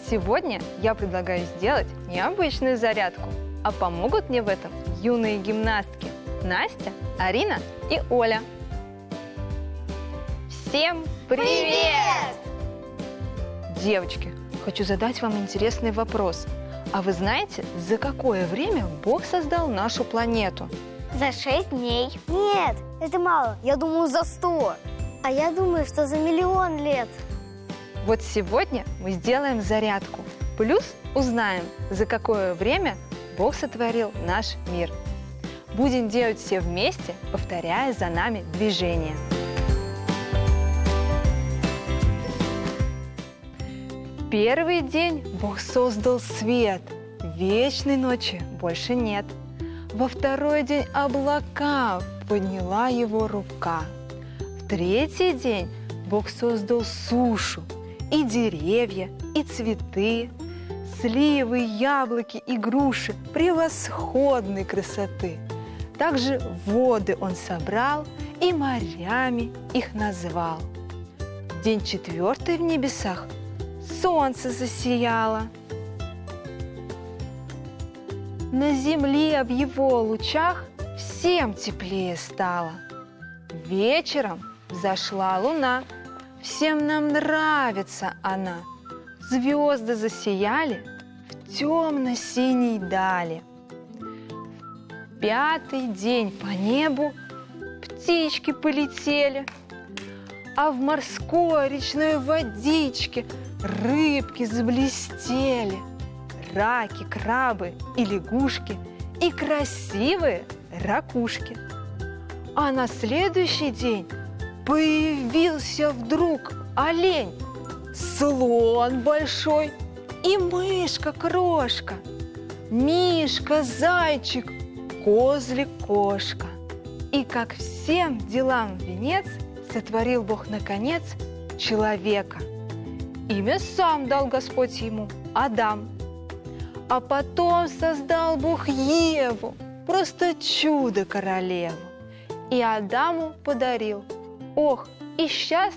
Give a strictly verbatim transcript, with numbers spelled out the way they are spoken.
Сегодня я предлагаю сделать необычную зарядку, а помогут мне в этом юные гимнастки Настя, Арина и Оля. Всем привет! Привет! Девочки, хочу задать вам интересный вопрос. А вы знаете, за какое время Бог создал нашу планету? За шесть дней. Нет, это мало. Я думаю, за сто. А я думаю, что за миллион лет. Вот сегодня мы сделаем зарядку. Плюс узнаем, за какое время Бог сотворил наш мир. Будем делать все вместе, повторяя за нами движение. В первый день Бог создал свет. Вечной ночи больше нет. Во второй день облака подняла его рука. В третий день Бог создал сушу, и деревья, и цветы, сливы, яблоки и груши превосходной красоты. Также воды Он собрал и морями их назвал. В день четвертый в небесах солнце засияло. На земле в его лучах всем теплее стало. Вечером взошла луна, всем нам нравится она. Звезды засияли в темно-синей дали. В пятый день по небу птички полетели, а в морской речной водичке рыбки заблестели. Раки, крабы и лягушки, и красивые ракушки. А на следующий день появился вдруг олень, слон большой и мышка-крошка, мишка, зайчик, козлик, кошка. И как всем делам венец сотворил Бог наконец человека. Имя сам дал Господь ему – Адам. А потом создал Бог Еву, просто чудо-королеву, и Адаму подарил. Ох, и счастлив